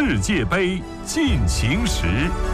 世界杯进行时。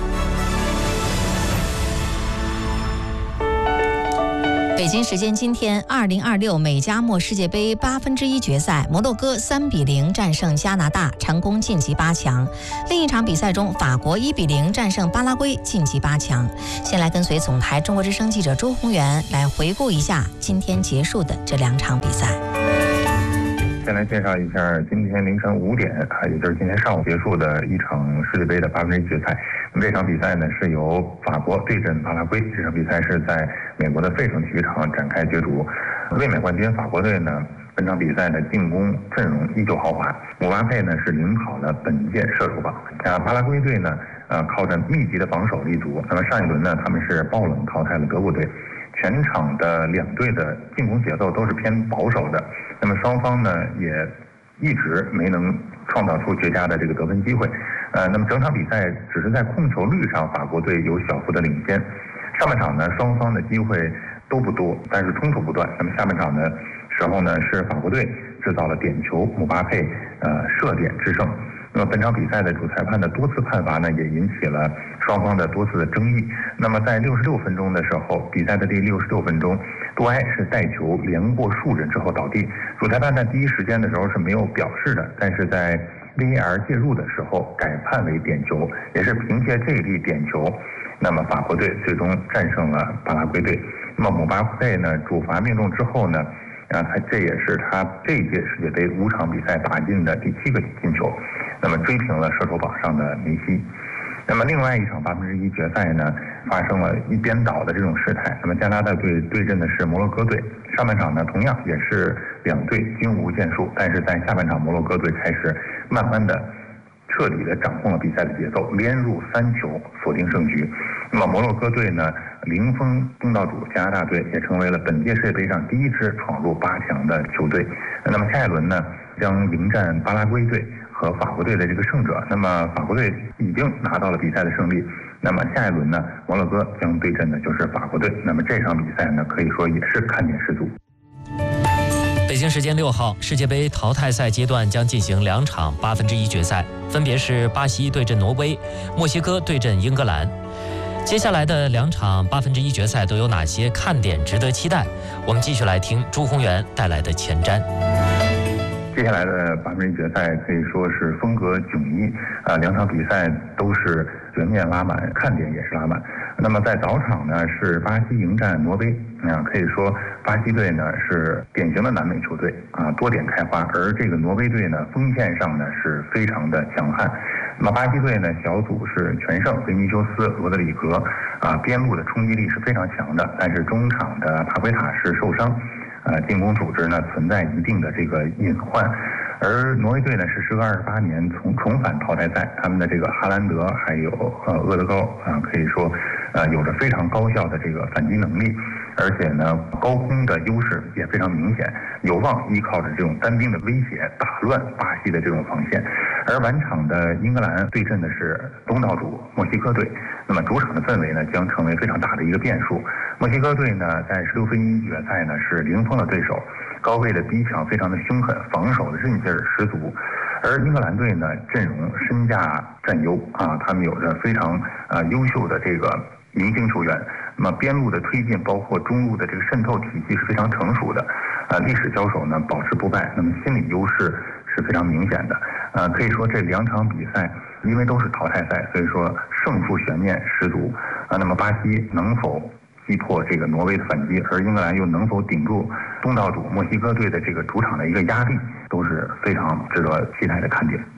北京时间今天，2026美加墨世界杯1/8决赛，摩洛哥3-0战胜加拿大，成功晋级8强。另一场比赛中，法国1-0战胜巴拉圭，晋级8强。先来跟随总台中国之声记者周宏源来回顾一下今天结束的这2场比赛。 先来介绍一下今天凌晨5点，也就是今天上午结束的一场世界杯的1/8决赛。这场比赛呢是由法国对阵巴拉圭，这场比赛是在美国的费城体育场展开角逐。卫冕冠军法国队呢，本场比赛的进攻阵容依旧豪华，姆巴佩呢是领跑了本届射手榜。巴拉圭队呢，靠着密集的防守立足。那么上一轮呢，他们是爆冷淘汰了德国队。全场的2队的进攻节奏都是偏保守的，那么双方呢也一直没能创造出绝佳的这个得分机会。那么整场比赛只是在控球率上，法国队有小幅的领先。上半场呢，双方的机会都不多，但是冲突不断。那么下半场的时候呢，是法国队制造了点球，姆巴佩射点制胜。那么本场比赛的主裁判的多次判罚呢，也引起了双方的多次的争议。那么在66分钟的时候，比赛的第66分钟，杜埃是带球连过数人之后倒地，主裁判在第一时间的时候是没有表示的，但是在 VAR 介入的时候改判为点球，也是凭借这一粒点球，那么法国队最终战胜了巴拉圭队。那么姆巴佩呢，主罚命中之后呢，这也是他这一届世界杯5场比赛打进的第7个进球，那么追平了射手榜上的梅西。那么另外一场1/8决赛呢，发生了一边倒的这种事态。那么加拿大队对阵的是摩洛哥队，上半场呢同样也是2队均无建树，但是在下半场摩洛哥队开始慢慢的彻底的掌控了比赛的节奏，连入3球锁定胜局。那么摩洛哥队呢，零封东道主加拿大队，也成为了本届世界杯上第一支闯入8强的球队。那么下一轮呢，将迎战巴拉圭队和法国队的这个胜者。那么法国队已经拿到了比赛的胜利，那么下一轮呢，摩洛哥将对阵的就是法国队。那么这场比赛呢，可以说也是看点十足。 北京时间6号，世界杯淘汰赛阶段将进行2场1/8决赛，分别是巴西对阵挪威，墨西哥对阵英格兰。接下来的2场1/8决赛都有哪些看点值得期待？我们继续来听朱宏源带来的前瞻。 接下来的1/8决赛可以说是风格迥异，2场比赛都是悬念拉满，看点也是拉满。那么在早场呢，是巴西迎战挪威，可以说巴西队呢是典型的南美球队多点开花，而这个挪威队呢锋线上呢是非常的强悍。那么巴西队呢小组是全胜，维尼修斯、罗德里格边路的冲击力是非常强的，但是中场的帕奎塔是受伤。进攻组织呢存在一定的这个隐患，而挪威队呢是时隔28年重返淘汰赛，他们的这个哈兰德还有厄德高可以说有着非常高效的这个反击能力，而且呢高空的优势也非常明显，有望依靠着这种单兵的威胁打乱巴西的这种防线。而晚场的英格兰对阵的是东道主墨西哥队，那么主场的氛围呢将成为非常大的一个变数。墨西哥队呢在16分1决赛呢是零封了对手，高位的逼抢非常的凶狠，防守的韧劲儿十足。而英格兰队呢阵容身价占优他们有着非常优秀的这个明星球员，那么边路的推进包括中路的这个渗透体系是非常成熟的，历史交手呢保持不败，那么心理优势是非常明显的。可以说这2场比赛因为都是淘汰赛，所以说胜负悬念十足那么巴西能否击破这个挪威的反击，而英格兰又能否顶住东道主墨西哥队的这个主场的一个压力，都是非常值得期待的看点。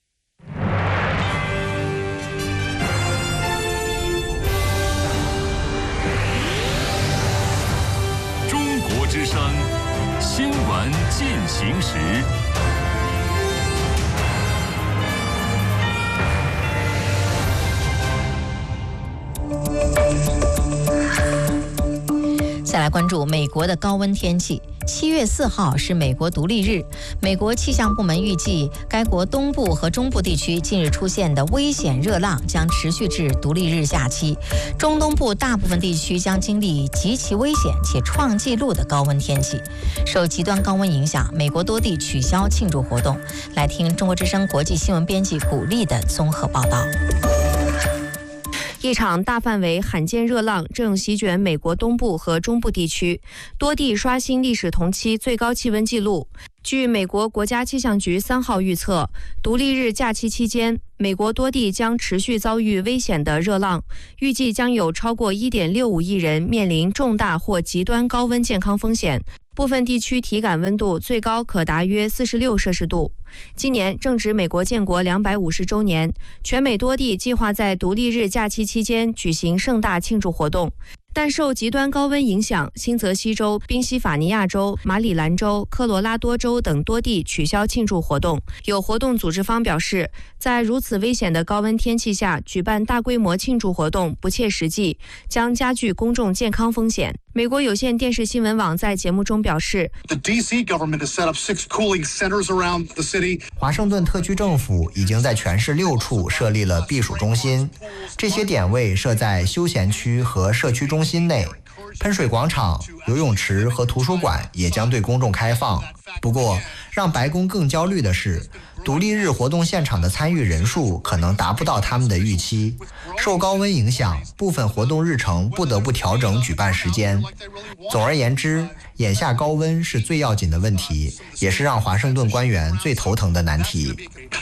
中国之声新闻进行时。 再来关注美国的高温天气。 7月4号是美国独立日，美国气象部门预计，该国东部和中部地区近日出现的危险热浪将持续至独立日假期。中东部大部分地区将经历极其危险且创纪录的高温天气。受极端高温影响，美国多地取消庆祝活动。来听中国之声国际新闻编辑古丽的综合报道。 一场大范围罕见热浪正席卷美国东部和中部地区，多地刷新历史同期最高气温纪录。据美国国家气象局3号预测，独立日假期期间，美国多地将持续遭遇危险的热浪，预计将有超过 1.65 亿人面临重大或极端高温健康风险。部分地区体感温度最高可达约46摄氏度。今年正值美国建国250周年，全美多地计划在独立日假期期间举行盛大庆祝活动。但受极端高温影响，新泽西州、宾夕法尼亚州、马里兰州、科罗拉多州等多地取消庆祝活动。有活动组织方表示，在如此危险的高温天气下举办大规模庆祝活动不切实际，将加剧公众健康风险。美国有线电视新闻网在节目中表示， 华盛顿特区政府已经在全市6处设立了避暑中心，这些点位设在休闲区和社区中心内。喷水广场、游泳池和图书馆也将对公众开放。不过，让白宫更焦虑的是，独立日活动现场的参与人数可能达不到他们的预期。受高温影响，部分活动日程不得不调整举办时间。总而言之，眼下高温是最要紧的问题，也是让华盛顿官员最头疼的难题。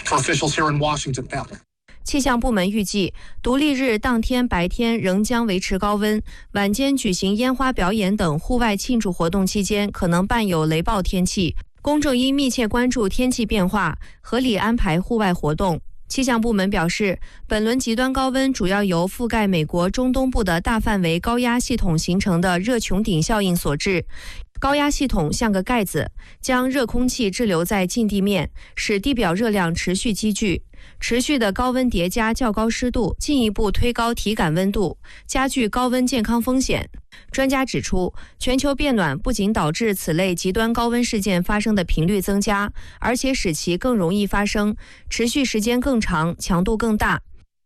气象部门预计，独立日当天白天仍将维持高温，晚间举行烟花表演等户外庆祝活动期间，可能伴有雷暴天气。公众应密切关注天气变化，合理安排户外活动。气象部门表示，本轮极端高温主要由覆盖美国中东部的大范围高压系统形成的热穹顶效应所致。高压系统像个盖子，将热空气滞留在近地面，使地表热量持续积聚。持续的高温叠加较高湿度，进一步推高体感温度，加剧高温健康风险。专家指出，全球变暖不仅导致此类极端高温事件发生的频率增加，而且使其更容易发生，持续时间更长，强度更大。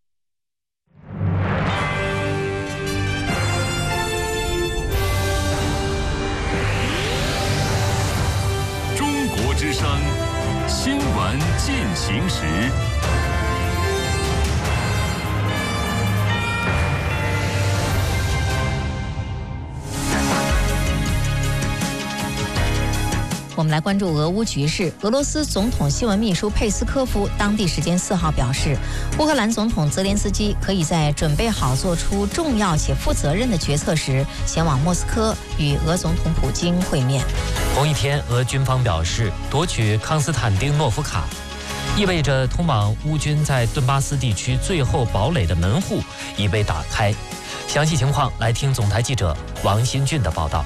中国之声新闻进行时。 我们来关注俄乌局势。俄罗斯总统新闻秘书佩斯科夫当地时间4号表示，乌克兰总统泽连斯基可以在准备好做出重要且负责任的决策时，前往莫斯科与俄总统普京会面。 同一天，俄军方表示，夺取康斯坦丁诺夫卡，意味着通往乌军在顿巴斯地区最后堡垒的门户已被打开。详细情况，来听总台记者王新俊的报道。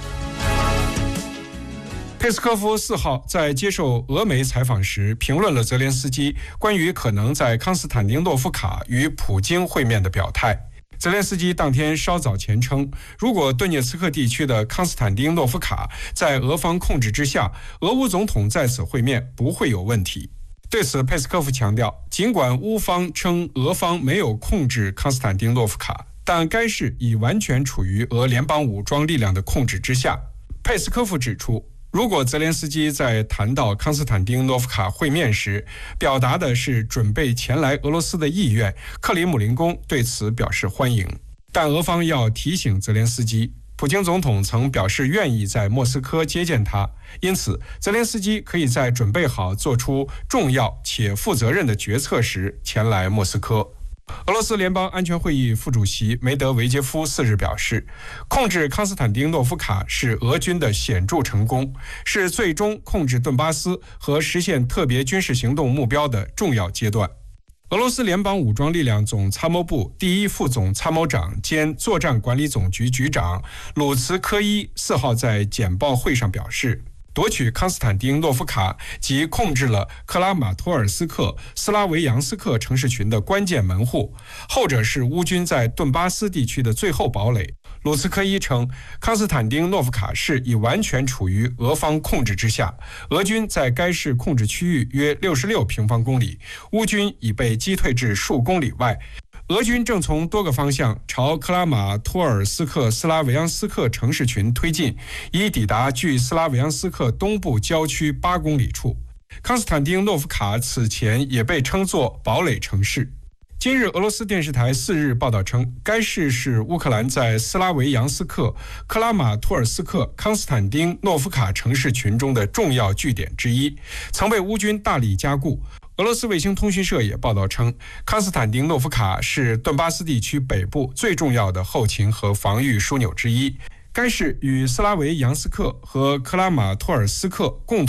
佩斯科夫4号在接受俄媒采访时评论了泽连斯基关于可能在康斯坦丁诺夫卡与普京会面的表态。泽连斯基当天稍早前称，如果顿涅茨克地区的康斯坦丁诺夫卡在俄方控制之下，俄乌总统在此会面不会有问题。对此，佩斯科夫强调，尽管乌方称俄方没有控制康斯坦丁诺夫卡，但该市已完全处于俄联邦武装力量的控制之下。佩斯科夫指出，如果泽连斯基在谈到康斯坦丁诺夫卡会面时，表达的是准备前来俄罗斯的意愿，克里姆林宫对此表示欢迎。但俄方要提醒泽连斯基，普京总统曾表示愿意在莫斯科接见他，因此泽连斯基可以在准备好做出重要且负责任的决策时前来莫斯科。俄罗斯联邦安全会议副主席梅德韦杰夫4日表示，控制康斯坦丁诺夫卡是俄军的显著成功，是最终控制顿巴斯和实现特别军事行动目标的重要阶段。俄罗斯联邦武装力量总参谋部第一副总参谋长兼作战管理总局局长鲁茨科伊4号在简报会上表示，夺取康斯坦丁诺夫卡及控制了克拉马托尔斯克、斯拉维扬斯克城市群的关键门户，后者是乌军在顿巴斯地区的最后堡垒。 鲁茨科伊称，康斯坦丁诺夫卡市已完全处于俄方控制之下，俄军在该市控制区域约66平方公里，乌军已被击退至数公里外。俄军正从多个方向朝克拉马托尔斯克斯拉维扬斯克城市群推进，以抵达距斯拉维扬斯克东部郊区8公里处。康斯坦丁诺夫卡此前也被称作堡垒城市。今日，俄罗斯电视台4日报道称，该市是乌克兰在斯拉维扬斯克、克拉马托尔斯克、康斯坦丁诺夫卡城市群中的重要据点之一，曾被乌军大力加固。俄罗斯卫星通讯社也报道称，康斯坦丁诺夫卡是顿巴斯地区北部最重要的后勤和防御枢纽之一。该市与斯拉维扬斯克和克拉马托尔斯克共同